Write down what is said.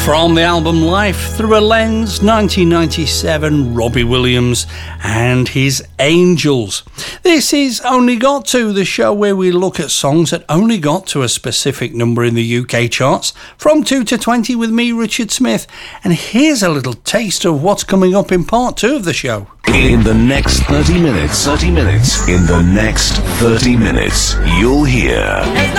From the album Life Through a Lens, 1997, Robbie Williams and his Angels. This is Only Got To, the show where we look at songs that only got to a specific number in the UK charts, from 2 to 20 with me, Richard Smith. And here's a little taste of what's coming up in part 2 of the show. In the next 30 minutes, you'll hear